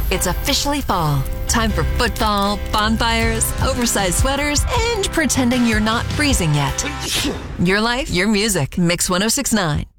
It's officially fall. Time for football, bonfires, oversized sweaters, and pretending you're not freezing yet. Your life, your music. Mix 106.9.